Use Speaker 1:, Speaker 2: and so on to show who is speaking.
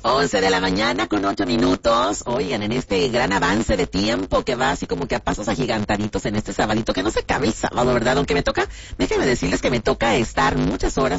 Speaker 1: 11 de la mañana con 8 minutos. Oigan, en este gran avance de tiempo que va así como que a pasos agigantaditos en este sabadito, que no se cabe el sábado, ¿verdad? Aunque me toca, déjenme decirles que me toca estar muchas horas